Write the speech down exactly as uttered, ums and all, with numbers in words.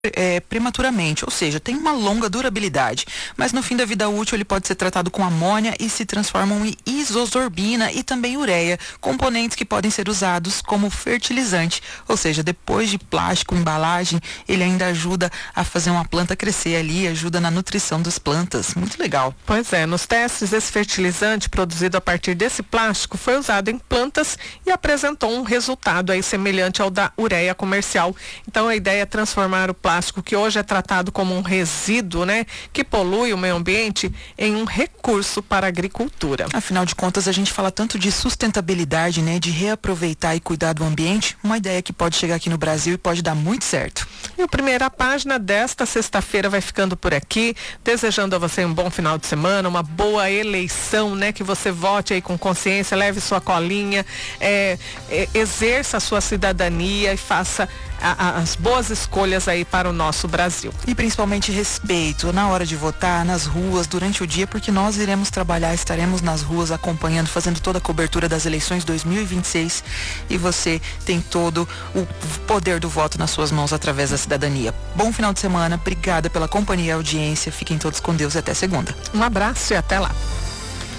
É, prematuramente, ou seja, tem uma longa durabilidade, mas no fim da vida útil ele pode ser tratado com amônia e se transformam em isosorbina e também ureia, componentes que podem ser usados como fertilizante, ou seja, depois de plástico, embalagem, ele ainda ajuda a fazer uma planta crescer ali, ajuda na nutrição das plantas, muito legal. Pois é, nos testes esse fertilizante produzido a partir desse plástico foi usado em plantas e apresentou um resultado aí semelhante ao da ureia comercial. Então a ideia é transformar o plástico plástico que hoje é tratado como um resíduo, né, que polui o meio ambiente, em um recurso para a agricultura. Afinal de contas, a gente fala tanto de sustentabilidade, né, de reaproveitar e cuidar do ambiente, uma ideia que pode chegar aqui no Brasil e pode dar muito certo. E a primeira página desta sexta-feira vai ficando por aqui, desejando a você um bom final de semana, uma boa eleição, né, que você vote aí com consciência, leve sua colinha, é, é, exerça a sua cidadania e faça a, a, as boas escolhas aí para o nosso Brasil. E principalmente respeito na hora de votar, nas ruas, durante o dia, porque nós iremos trabalhar, estaremos nas ruas acompanhando, fazendo toda a cobertura das eleições dois mil e vinte e seis e você tem todo o poder do voto nas suas mãos através da cidadania. Bom final de semana, obrigada pela companhia e audiência, fiquem todos com Deus e até segunda. Um abraço e até lá.